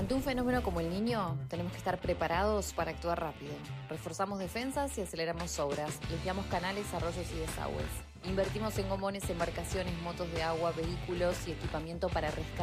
Ante un fenómeno como el Niño, tenemos que estar preparados para actuar rápido. Reforzamos defensas y aceleramos obras, limpiamos canales, arroyos y desagües. Invertimos en gomones, embarcaciones, motos de agua, vehículos y equipamiento para rescate